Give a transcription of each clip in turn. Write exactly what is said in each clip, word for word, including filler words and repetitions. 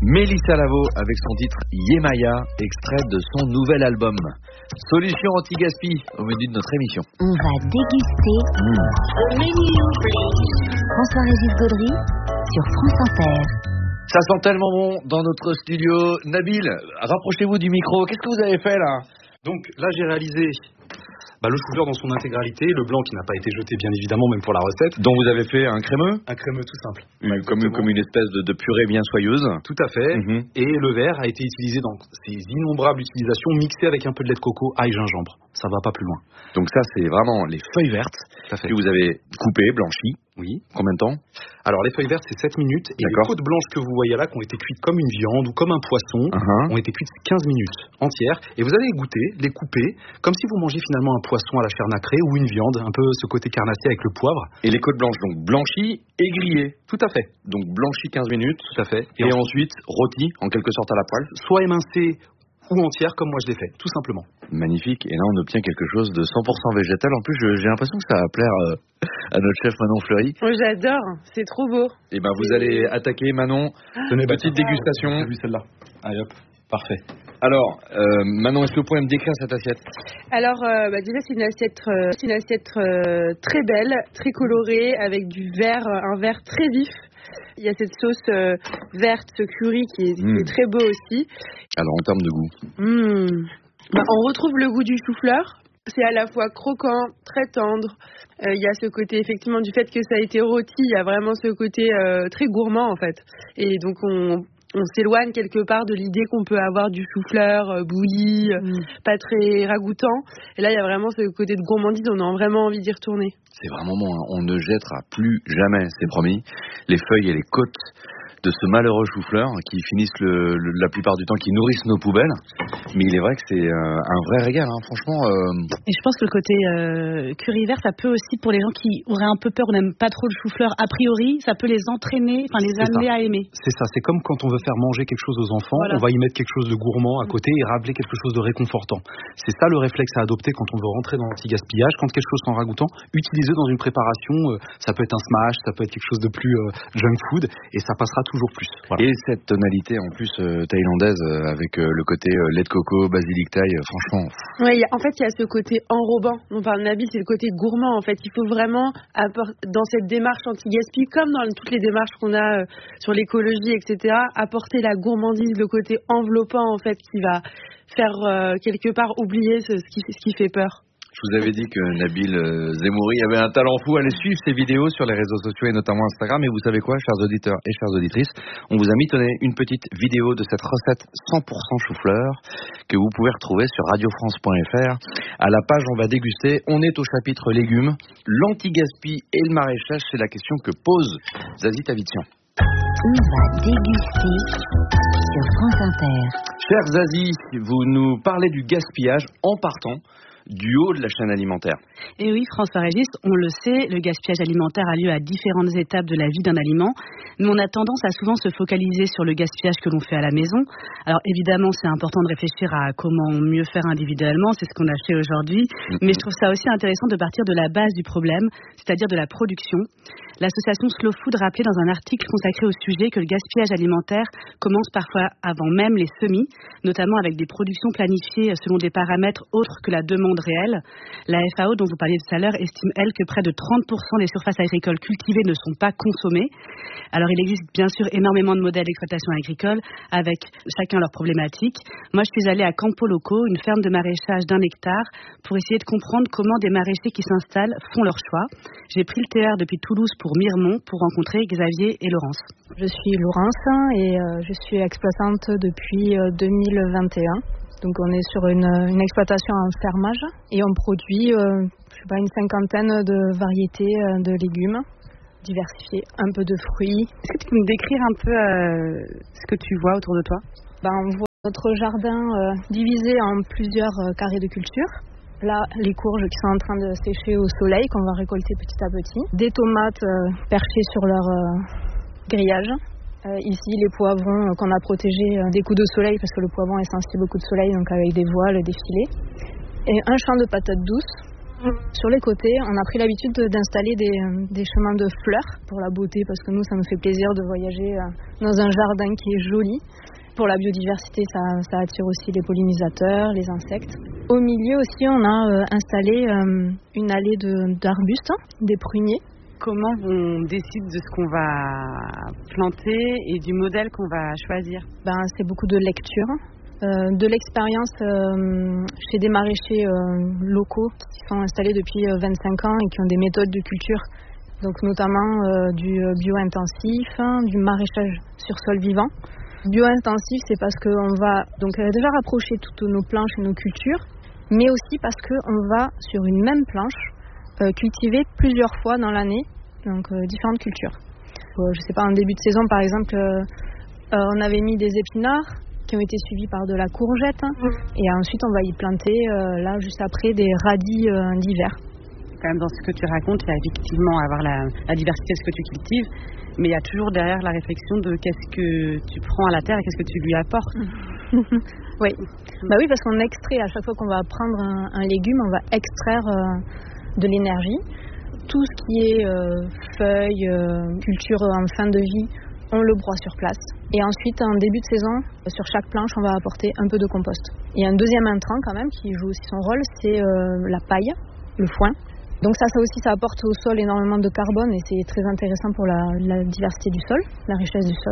Mélissa Lavo avec son titre Yemaya, extrait de son nouvel album. Solution anti-gaspi au menu de notre émission. On va déguster mmh. François-Régis Gaudry sur France Inter. Ça sent tellement bon dans notre studio. Nabil, rapprochez-vous du micro. Qu'est-ce que vous avez fait là? Donc là, j'ai réalisé bah, le chou-fleur dans son intégralité, le blanc qui n'a pas été jeté bien évidemment, même pour la recette. Donc vous avez fait un crémeux? Un crémeux tout simple. Une, comme, comme une espèce de, de purée bien soyeuse. Tout à fait. Mm-hmm. Et le verre a été utilisé dans ses innombrables utilisations, mixé avec un peu de lait de coco, ail, gingembre. Ça va pas plus loin. Donc ça, c'est vraiment les feuilles vertes que vous avez coupées, blanchies. Oui. Combien de temps? Alors les feuilles vertes, c'est sept minutes. Et D'accord. les côtes blanches que vous voyez là, qui ont été cuites comme une viande ou comme un poisson, uh-huh. ont été cuites quinze minutes entières. Et vous allez les goûter, les couper, comme si vous mangez finalement un poisson à la chair nacrée ou une viande, un peu ce côté carnassier avec le poivre. Et les côtes blanches, donc blanchies et grillées. Tout à fait. Donc blanchies quinze minutes. Tout à fait. Et, et ensuite, rôties, en quelque sorte à la poêle. Soit émincées ou entières, comme moi je l'ai fait, tout simplement. Magnifique. Et là, on obtient quelque chose de cent pour cent végétal. En plus, je, j'ai l'impression que ça va plaire euh, à notre chef Manon Fleury. Oh, j'adore. C'est trop beau. Et ben, vous allez attaquer, Manon. Tenez, petite bah, dégustation. J'ai vu celle-là. Allez hop. Parfait. Alors, euh, Manon, est-ce que vous pouvez me décrire cette assiette? Alors, euh, bah, déjà, c'est une assiette, euh, c'est une assiette euh, très belle, très colorée, avec du vert, un vert très vif. Il y a cette sauce euh, verte, ce curry qui est, mmh. qui est très beau aussi. Alors, en termes de goût mmh. bah, On retrouve le goût du chou-fleur. C'est à la fois croquant, très tendre. Euh, il y a ce côté, effectivement, du fait que ça a été rôti, il y a vraiment ce côté euh, très gourmand, en fait. Et donc, on... on s'éloigne quelque part de l'idée qu'on peut avoir du chou-fleur euh, bouilli, euh, mmh. pas très ragoûtant. Et là, il y a vraiment ce côté de gourmandise, on a vraiment envie d'y retourner. C'est vraiment bon, hein. On ne jettera plus jamais, c'est promis, les feuilles et les côtes de ce malheureux chou-fleur qui finissent le, le, la plupart du temps, qui nourrissent nos poubelles. Mais il est vrai que c'est euh, un vrai régal, hein. Franchement. Euh... Et je pense que le côté euh, curry vert, ça peut aussi, pour les gens qui auraient un peu peur ou n'aiment pas trop le chou-fleur, a priori, ça peut les entraîner, enfin les amener à aimer. C'est ça, c'est comme quand on veut faire manger quelque chose aux enfants, voilà. On va y mettre quelque chose de gourmand à côté et ramener quelque chose de réconfortant. C'est ça le réflexe à adopter quand on veut rentrer dans l'anti-gaspillage. Quand quelque chose sans ragoûtant, utilisez dans une préparation, euh, ça peut être un smash, ça peut être quelque chose de plus euh, junk food, et ça passera toujours plus. Voilà. Et cette tonalité en plus euh, thaïlandaise euh, avec euh, le côté euh, lait de coco, basilic thaï, euh, franchement. Oui, en fait, il y a ce côté enrobant dont parle Nabil, c'est le côté gourmand. En fait, il faut vraiment apport- dans cette démarche anti-gaspi, comme dans toutes les démarches qu'on a euh, sur l'écologie, et cetera, apporter la gourmandise, le côté enveloppant en fait, qui va faire euh, quelque part oublier ce, ce, qui, ce qui fait peur. Je vous avais dit que Nabil euh, Zemouri avait un talent fou. Allez suivre ses vidéos sur les réseaux sociaux et notamment Instagram. Et vous savez quoi, chers auditeurs et chères auditrices, on vous a mitonné une petite vidéo de cette recette cent pour cent chou-fleur que vous pouvez retrouver sur radio france point f r. À la page on va déguster, on est au chapitre légumes. L'anti-gaspi et le maraîchage, c'est la question que pose Zazie Tavitian. On va déguster sur France Inter. Cher Zazie, vous nous parlez du gaspillage en partant du haut de la chaîne alimentaire. Et oui, François-Régis, on le sait, le gaspillage alimentaire a lieu à différentes étapes de la vie d'un aliment. Nous, on a tendance à souvent se focaliser sur le gaspillage que l'on fait à la maison. Alors évidemment, c'est important de réfléchir à comment mieux faire individuellement, c'est ce qu'on a fait aujourd'hui. Mm-hmm. Mais je trouve ça aussi intéressant de partir de la base du problème, c'est-à-dire de la production. L'association Slow Food rappelait dans un article consacré au sujet que le gaspillage alimentaire commence parfois avant même les semis, notamment avec des productions planifiées selon des paramètres autres que la demande réelle. La F A O, dont vous parliez tout à l'heure, estime, elle, que près de trente pour cent des surfaces agricoles cultivées ne sont pas consommées. Alors, il existe bien sûr énormément de modèles d'exploitation agricole, avec chacun leurs problématiques. Moi, je suis allée à Campo Loco, une ferme de maraîchage d'un hectare, pour essayer de comprendre comment des maraîchers qui s'installent font leur choix. J'ai pris le T E R depuis Toulouse pour Miremont pour rencontrer Xavier et Laurence. Je suis Laurence et euh, je suis exploitante depuis euh, deux mille vingt et un. Donc on est sur une, une exploitation en fermage et on produit euh, je sais pas, une cinquantaine de variétés euh, de légumes diversifiés, un peu de fruits. Est-ce que tu peux me décrire un peu euh, ce que tu vois autour de toi? Ben, on voit notre jardin euh, divisé en plusieurs euh, carrés de culture. Là, les courges qui sont en train de sécher au soleil, qu'on va récolter petit à petit. Des tomates euh, perchées sur leur euh, grillage. Euh, ici, les poivrons euh, qu'on a protégés euh, des coups de soleil, parce que le poivron est sensible aux coups de soleil, donc avec des voiles, des filets. Et un champ de patates douces, Sur les côtés, on a pris l'habitude d'installer des, des chemins de fleurs pour la beauté, parce que nous, ça nous fait plaisir de voyager dans un jardin qui est joli. Pour la biodiversité, ça, ça attire aussi les pollinisateurs, les insectes. Au milieu aussi, on a installé une allée de, d'arbustes, des pruniers. Comment on décide de ce qu'on va planter et du modèle qu'on va choisir? Ben, c'est beaucoup de lecture. Euh, de l'expérience euh, chez des maraîchers euh, locaux qui sont installés depuis euh, vingt-cinq ans et qui ont des méthodes de culture, donc notamment euh, du bio-intensif, hein, du maraîchage sur sol vivant. Bio-intensif, c'est parce qu'on va donc euh, déjà rapprocher toutes nos planches et nos cultures, mais aussi parce qu'on va sur une même planche euh, cultiver plusieurs fois dans l'année, donc euh, différentes cultures. Euh, je sais pas, en début de saison par exemple, euh, euh, on avait mis des épinards qui ont été suivis par de la courgette, hein, et ensuite on va y planter euh, là juste après des radis euh, d'hiver. Quand même dans ce que tu racontes, il y a effectivement avoir la, la diversité de ce que tu cultives, mais il y a toujours derrière la réflexion de qu'est-ce que tu prends à la terre et qu'est-ce que tu lui apportes. Oui, bah oui, parce qu'on extrait à chaque fois qu'on va prendre un, un légume, on va extraire euh, de l'énergie. Tout ce qui est euh, feuilles, euh, culture en fin de vie, on le broie sur place. Et ensuite, en début de saison, sur chaque planche, on va apporter un peu de compost. Il y a un deuxième intrant quand même qui joue aussi son rôle, c'est euh, la paille, le foin. Donc ça, ça aussi, ça apporte au sol énormément de carbone et c'est très intéressant pour la, la diversité du sol, la richesse du sol.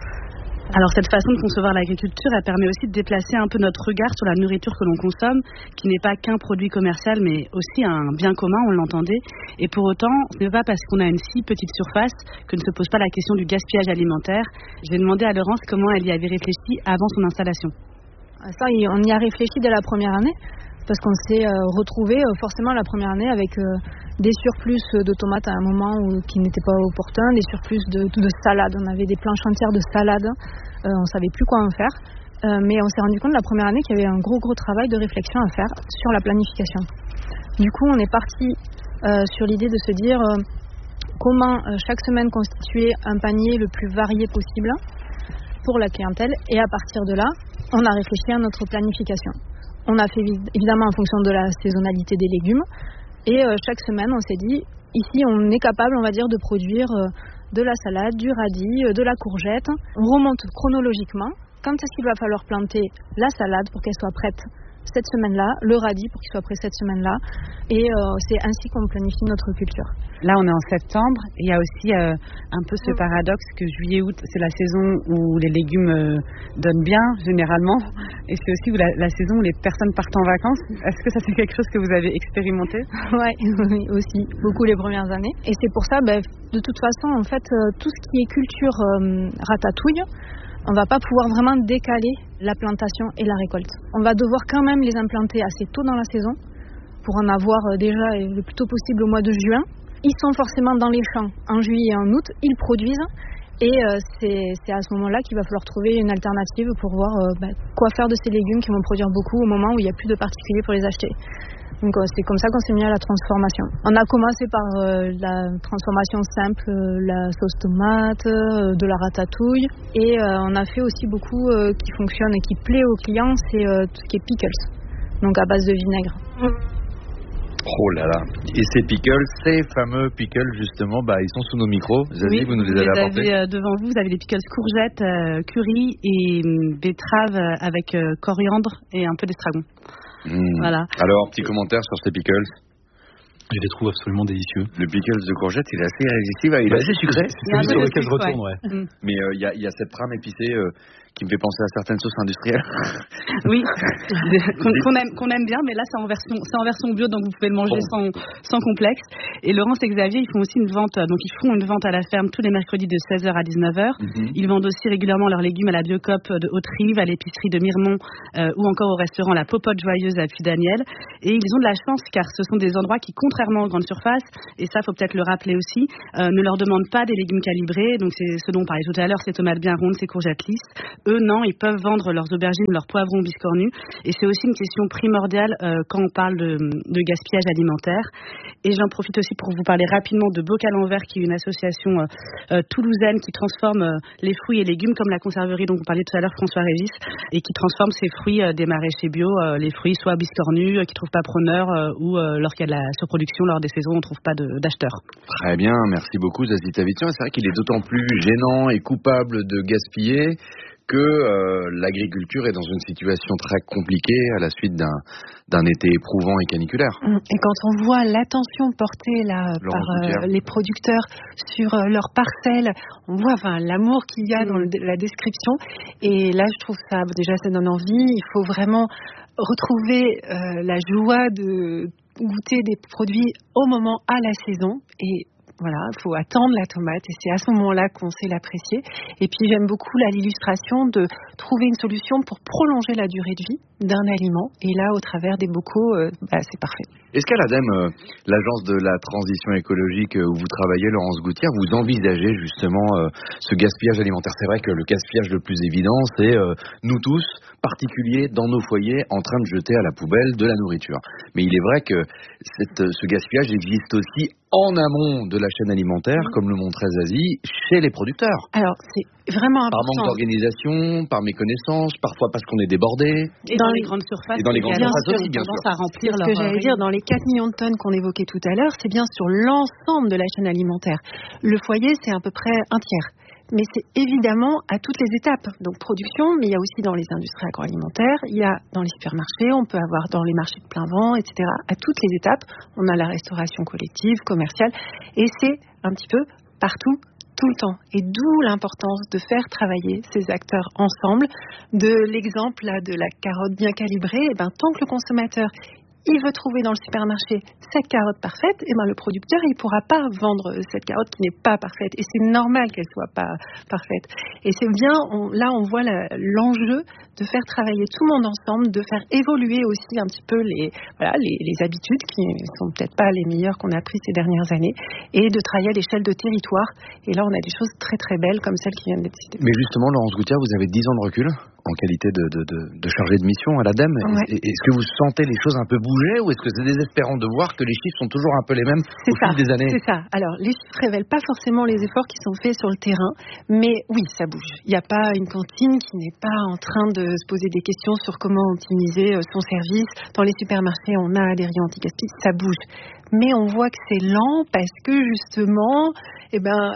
Alors cette façon de concevoir l'agriculture, elle permet aussi de déplacer un peu notre regard sur la nourriture que l'on consomme, qui n'est pas qu'un produit commercial, mais aussi un bien commun, on l'entendait. Et pour autant, ce n'est pas parce qu'on a une si petite surface que ne se pose pas la question du gaspillage alimentaire. Je vais demander à Laurence comment elle y avait réfléchi avant son installation. Ça, on y a réfléchi dès la première année, parce qu'on s'est euh, retrouvé euh, forcément la première année avec euh, des surplus de tomates à un moment où, qui n'étaient pas opportuns, des surplus de, de salades. On avait des planches entières de salades, euh, on ne savait plus quoi en faire. Euh, mais on s'est rendu compte la première année qu'il y avait un gros gros travail de réflexion à faire sur la planification. Du coup, on est parti euh, sur l'idée de se dire euh, comment euh, chaque semaine constituer un panier le plus varié possible pour la clientèle, et à partir de là, on a réfléchi à notre planification. On a fait évidemment en fonction de la saisonnalité des légumes, et euh, chaque semaine on s'est dit, ici on est capable, on va dire, de produire euh, de la salade, du radis, euh, de la courgette. On remonte chronologiquement, quand est-ce qu'il va falloir planter la salade pour qu'elle soit prête cette semaine-là, le radis pour qu'il soit prêt cette semaine-là, et euh, c'est ainsi qu'on planifie notre culture. Là on est en septembre, et il y a aussi euh, un peu ce paradoxe que juillet-août c'est la saison où les légumes euh, donnent bien généralement, et c'est aussi où la, la saison où les personnes partent en vacances. Est-ce que ça c'est quelque chose que vous avez expérimenté? Ouais, oui, aussi, beaucoup les premières années. Et c'est pour ça, bah, de toute façon, en fait, euh, tout ce qui est culture euh, ratatouille, on ne va pas pouvoir vraiment décaler la plantation et la récolte. On va devoir quand même les implanter assez tôt dans la saison pour en avoir déjà le plus tôt possible au mois de juin. Ils sont forcément dans les champs en juillet et en août, ils produisent, et euh, c'est, c'est à ce moment-là qu'il va falloir trouver une alternative pour voir euh, bah, quoi faire de ces légumes qui vont produire beaucoup au moment où il n'y a plus de particuliers pour les acheter. Donc euh, c'est comme ça qu'on s'est mis à la transformation. On a commencé par euh, la transformation simple, euh, la sauce tomate, euh, de la ratatouille, et euh, on a fait aussi beaucoup euh, qui fonctionne et qui plaît aux clients, c'est euh, tout ce qui est pickles, donc à base de vinaigre. Oh là là. Et ces pickles, ces fameux pickles justement, bah ils sont sous nos micros. Zazie, oui, vous nous les avez apportés. Avez, euh, devant vous, vous avez des pickles courgettes, euh, curry et euh, betterave avec euh, coriandre et un peu d'estragon. Mmh. Voilà. Alors, petit commentaire sur ces pickles. Je les trouve absolument délicieux. Le pickles de courgette, il est assez irrésistible, il est assez sucré. C'est celui sur lequel je retourne, ouais. ouais. Mais il euh, y, y a cette trame épicée euh, qui me fait penser à certaines sauces industrielles. Oui, qu'on, qu'on, aime, qu'on aime bien, mais là c'est en version, c'est en version bio, donc vous pouvez le manger bon. sans, sans complexe. Et Laurence et Xavier, ils font aussi une vente, donc ils font une vente à la ferme tous les mercredis de seize heures à dix-neuf heures. Mm-hmm. Ils vendent aussi régulièrement leurs légumes à la Biocoop de Haute-Rive, à l'épicerie de Miremont, euh, ou encore au restaurant La Popote Joyeuse à Puy-Daniel. Et ils ont de la chance car ce sont des endroits qui, contrairement aux grandes surfaces, et ça faut peut-être le rappeler aussi, euh, ne leur demandent pas des légumes calibrés. Donc c'est ce dont on parlait tout à l'heure, ces tomates bien rondes, ces courgettes lisses. eux, non, ils peuvent vendre leurs aubergines ou leurs poivrons biscornus. Et c'est aussi une question primordiale euh, quand on parle de, de gaspillage alimentaire. Et j'en profite aussi pour vous parler rapidement de Bocal en Verre, qui est une association euh, euh, toulousaine qui transforme euh, les fruits et légumes, comme la conserverie dont vous parliez tout à l'heure, François Régis, et qui transforme ces fruits euh, des maraîchers bio, euh, les fruits soit biscornus, euh, qui ne trouvent pas preneur, euh, ou euh, lorsqu'il y a de la surproduction, lors des saisons, on ne trouve pas de, d'acheteurs. Très bien, merci beaucoup Zazie Tavitian. C'est vrai qu'il est d'autant plus gênant et coupable de gaspiller que euh, l'agriculture est dans une situation très compliquée à la suite d'un, d'un été éprouvant et caniculaire. Et quand on voit l'attention portée là par euh, les producteurs sur euh, leurs parcelles, on voit enfin l'amour qu'il y a dans le, la description. Et là, je trouve ça déjà ça donne envie. Il faut vraiment retrouver euh, la joie de goûter des produits au moment à la saison et voilà, il faut attendre la tomate et c'est à ce moment-là qu'on sait l'apprécier. Et puis j'aime beaucoup là, l'illustration de trouver une solution pour prolonger la durée de vie d'un aliment. Et là, au travers des bocaux, euh, bah, c'est parfait. Est-ce qu'à l'A D E M, euh, l'agence de la transition écologique euh, où vous travaillez, Laurence Gouttière, vous envisagez justement euh, ce gaspillage alimentaire? C'est vrai que le gaspillage le plus évident, c'est euh, nous tous, particuliers dans nos foyers, en train de jeter à la poubelle de la nourriture. Mais il est vrai que cette, ce gaspillage existe aussi en amont de la chaîne alimentaire, comme le montrait Zazie, chez les producteurs. Alors, c'est vraiment important. Par manque d'organisation, par méconnaissance, parfois parce qu'on est débordé. Et dans, dans les grandes surfaces. Et dans les grandes surfaces aussi, bien sûr. À remplir c'est ce que j'allais dire, dans les quatre millions de tonnes qu'on évoquait tout à l'heure, c'est bien sur l'ensemble de la chaîne alimentaire. Le foyer, c'est à peu près un tiers. Mais c'est évidemment à toutes les étapes. Donc production, mais il y a aussi dans les industries agroalimentaires, il y a dans les supermarchés, on peut avoir dans les marchés de plein vent, et cetera. À toutes les étapes, on a la restauration collective, commerciale, et c'est un petit peu partout, tout le temps. Et d'où l'importance de faire travailler ces acteurs ensemble. De l'exemple là, de la carotte bien calibrée, et ben, tant que le consommateur il veut trouver dans le supermarché cette carotte parfaite, et ben le producteur il pourra pas vendre cette carotte qui n'est pas parfaite, et c'est normal qu'elle soit pas parfaite. Et c'est bien, on, là on voit la, l'enjeu de faire travailler tout le monde ensemble, de faire évoluer aussi un petit peu les voilà les, les habitudes qui sont peut-être pas les meilleures qu'on a prises ces dernières années, et de travailler à l'échelle de territoire. Et là on a des choses très très belles comme celles qui viennent d'être citées. Mais justement, Laurence Gouttière, vous avez dix ans de recul en qualité de, de, de, de chargée de mission à l'A D E M. Ouais. Est-ce que vous sentez les choses un peu bouger, ou est-ce que c'est désespérant de voir que les chiffres sont toujours un peu les mêmes c'est au ça, fil des années? C'est ça. Alors, les chiffres révèlent pas forcément les efforts qui sont faits sur le terrain, mais oui, ça bouge. Il n'y a pas une cantine qui n'est pas en train de se poser des questions sur comment optimiser son service. Dans les supermarchés, on a des rayons anti-gaspi, ça bouge. Mais on voit que c'est lent parce que justement, eh ben,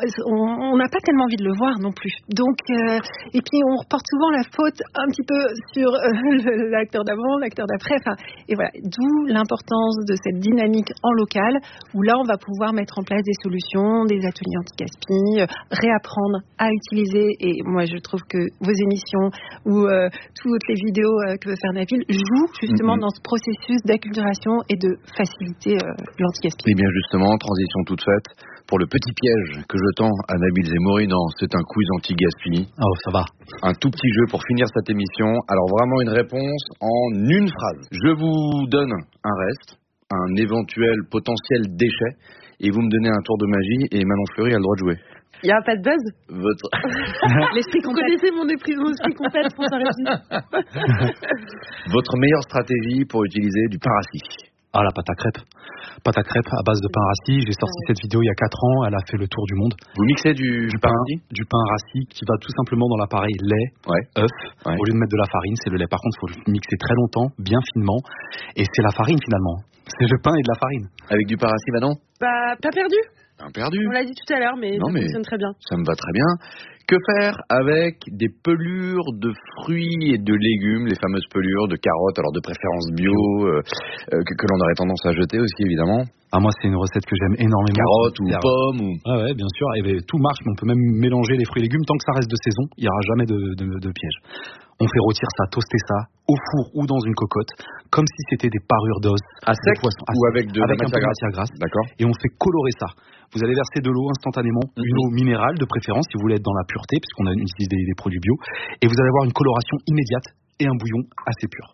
on n'a pas tellement envie de le voir non plus. Donc, euh, et puis on reporte souvent la faute un petit peu sur euh, l'acteur d'avant, l'acteur d'après. Enfin, et voilà, d'où l'importance de cette dynamique en local, où là on va pouvoir mettre en place des solutions, des ateliers anti-gaspi, euh, réapprendre à utiliser. Et moi, je trouve que vos émissions ou euh, toutes les vidéos euh, que veut faire Nabil jouent justement mm-hmm. dans ce processus d'acculturation et de faciliter l'anti-gaspi. Et bien justement, transition toute faite, pour le petit piège que je tends à Nabil Zemouri, non, c'est un quiz anti-gaspi. Oh, ça va. Un tout petit jeu pour finir cette émission. Alors vraiment une réponse en une phrase. Je vous donne un reste, un éventuel potentiel déchet, et vous me donnez un tour de magie, et Manon Fleury a le droit de jouer. Il n'y a pas de buzz. Votre... L'esprit Vous connaissez mon esprit, mon esprit complète, François Régis. Votre meilleure stratégie pour utiliser du pain rassis? Ah, la pâte à crêpes. Pâte à crêpes à base de pain rassis. J'ai sorti cette vidéo il y a quatre ans. Elle a fait le tour du monde. Vous mixez du, du pain, pain Du pain rassis qui va tout simplement dans l'appareil lait, ouais. œuf. Ouais. Au lieu de mettre de la farine, c'est le lait. Par contre, il faut le mixer très longtemps, bien finement. Et c'est la farine finalement. C'est le pain et de la farine. Avec du pain rassis, Manon? Bah, t'as perdu. T'as perdu. On l'a dit tout à l'heure, mais non, ça mais fonctionne très bien. Ça me va très bien. Que faire avec des pelures de fruits et de légumes, les fameuses pelures de carottes, alors de préférence bio, euh, euh, que, que l'on aurait tendance à jeter aussi, évidemment? Ah, moi, c'est une recette que j'aime énormément. Carottes ou pommes ou... Ah ouais, bien sûr. Et bien, tout marche, mais on peut même mélanger les fruits et légumes. Tant que ça reste de saison, il n'y aura jamais de, de, de piège. On fait rôtir ça, toaster ça, au four ou dans une cocotte, comme si c'était des parures d'os. À sec poisson, à ou sec, avec de avec la un peu de matière matière grasse. D'accord. Et on fait colorer ça. Vous allez verser de l'eau instantanément, mm-hmm. une eau minérale de préférence, si vous voulez être dans la pureté, puisqu'on utilise des, des produits bio. Et vous allez avoir une coloration immédiate et un bouillon assez pur. Manon ?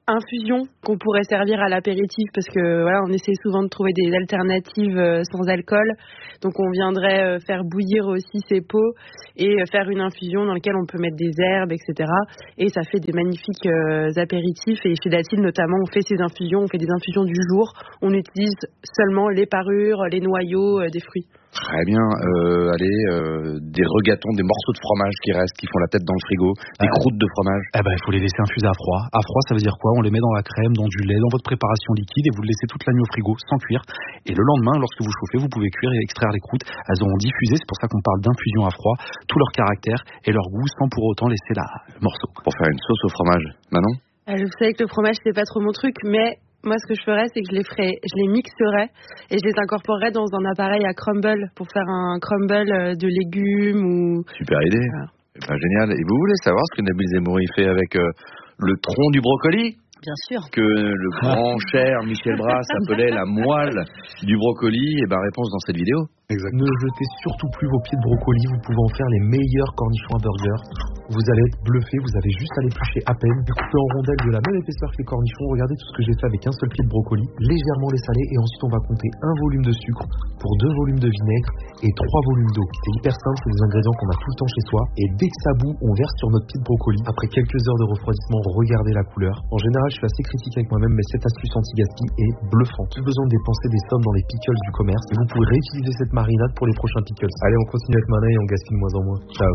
infusion qu'on pourrait servir à l'apéritif parce que voilà, on essaie souvent de trouver des alternatives euh, sans alcool. Donc on viendrait euh, faire bouillir aussi ces pots et euh, faire une infusion dans laquelle on peut mettre des herbes, et cetera. Et ça fait des magnifiques euh, apéritifs. Et chez Datil notamment, on fait ces infusions, on fait des infusions du jour. On utilise seulement les parures, les noyaux euh, des fruits. Très bien. Euh, allez, euh, des regatons, des morceaux de fromage qui restent, qui font la tête dans le frigo, des ah. croûtes de fromage. Eh ben, il faut les laisser infuser à froid. À froid, ça veut dire quoi? On les met dans la crème, dans du lait, dans votre préparation liquide et vous le laissez toute la nuit au frigo sans cuire. Et le lendemain, lorsque vous chauffez, vous pouvez cuire et extraire les croûtes. Elles auront diffusé, c'est pour ça qu'on parle d'infusion à froid, tout leur caractère et leur goût sans pour autant laisser la, le morceau. Pour faire une sauce au fromage, Manon? euh, Vous savez que le fromage, c'est pas trop mon truc, mais moi, ce que je ferais, c'est que je les ferais, je les mixerais et je les incorporerais dans un appareil à crumble pour faire un crumble de légumes ou... Super idée. Voilà. Eh ben, génial. Et vous voulez savoir ce que Nabil Zemouri fait avec euh, le tronc du brocoli? Bien sûr. Que le grand cher Michel Brass appelait la moelle du brocoli. Et ben, réponse dans cette vidéo. Exactement. Ne jetez surtout plus vos pieds de brocoli, vous pouvez en faire les meilleurs cornichons à burger. Vous allez être bluffé, vous avez juste à l'éplucher à peine, couper en rondelles de la même épaisseur que les cornichons. Regardez tout ce que j'ai fait avec un seul pied de brocoli, légèrement les saler et ensuite on va compter un volume de sucre pour deux volumes de vinaigre et trois volumes d'eau. C'est hyper simple, c'est des ingrédients qu'on a tout le temps chez soi et dès que ça bout, on verse sur notre pied de brocoli. Après quelques heures de refroidissement, regardez la couleur. En général, je suis assez critique avec moi-même, mais cette astuce anti-gaspi est bluffante. Plus besoin de dépenser des sommes dans les pickles du commerce et vous pouvez réutiliser cette marinade pour les prochains pickles. Allez, on continue avec Manon et on gaspille de moins en moins. Ciao.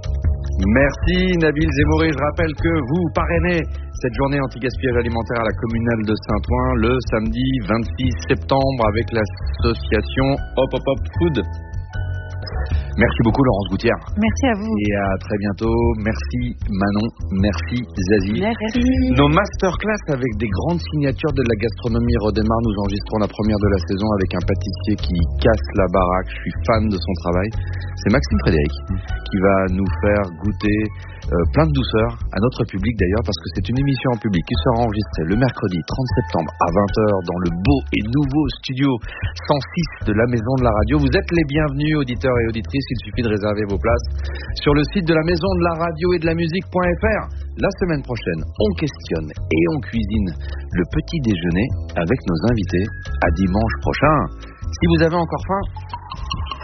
Merci Nabil Zemouri. Je rappelle que vous parrainez cette journée anti-gaspillage alimentaire à la communale de Saint-Ouen le samedi vingt-six septembre avec l'association Hop Hop Hop Food. Merci beaucoup Laurence Gouttière. Merci à vous. Et à très bientôt. Merci Manon. Merci Zazie. Merci. Nos masterclass avec des grandes signatures de la gastronomie redémarrent. Nous enregistrons la première de la saison avec un pâtissier qui casse la baraque. Je suis fan de son travail. C'est Maxime Frédéric qui va nous faire goûter euh, plein de douceur à notre public d'ailleurs parce que c'est une émission en public qui sera enregistrée le mercredi trente septembre à vingt heures dans le beau et nouveau studio cent six de la Maison de la Radio. Vous êtes les bienvenus auditeurs et auditrices. Il suffit de réserver vos places sur le site de la Maison de la Radio et de la Musique.fr. La semaine prochaine, on questionne et on cuisine le petit déjeuner avec nos invités. À dimanche prochain. Si vous avez encore faim,